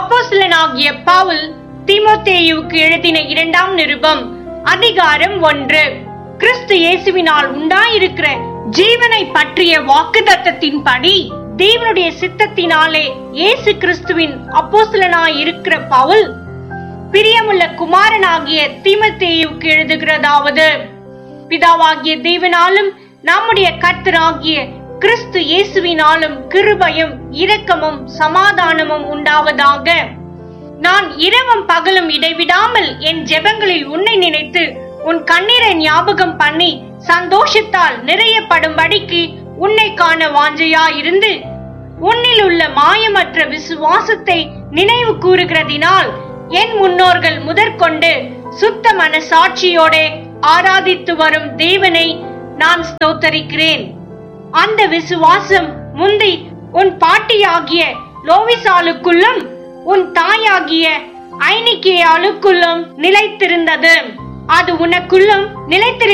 அப்போஸ்தலனாகிய பவுல் தீமோத்தேயுவுக்கு எழுதின 2ஆம் நிருபம் அதிகாரம் 1. கிறிஸ்து இயேசுவினால் உண்டாயிருக்கிற ஜீவனை பற்றிய வாக்குத்தத்தத்தின்படி தேவனுடைய சித்தத்தினாலே இயேசு கிறிஸ்துவின் அப்போஸ்தலனாய் இருக்கிற பவுல் பிரியமுள்ள குமாரனாகிய தீமோத்தேயுவுக்கு எழுதுகிறதாவது: பிதாவாகிய தேவனாலும் நம்முடைய கர்த்தராகிய கிறிஸ்து இயேசுவினாலும் கிருபையும் இரக்கமும் சமாதானமும் உண்டாவதாக. நான் இரவும் பகலும் இடைவிடாமல் என் ஜெபங்களில் உன்னை நினைத்து உன் கண்ணீரை ஞாபகம் பண்ணி சந்தோஷத்தால் நிறையப்படும்படிக்கு உன்னை காண வாஞ்சையாயிருந்து உன்னில் உள்ள மாயமற்ற விசுவாசத்தை நினைவு கூறுகிறதினால் என் முன்னோர்கள் முதற்கொண்டு சுத்த மனசாட்சியோட ஆராதித்து வரும் தேவனை நான் ஸ்தோத்தரிக்கிறேன். அந்த விசுவாசம் முந்தி உன் பாட்டியாகிய லோவிசாளுக்குள்ளும் உன் தாயாகிய ஐனிக்கேயாளுக்குள்ளும் நிலைத்திருந்தது. அது உனக்குள்ளும் நிலைத்திருக்க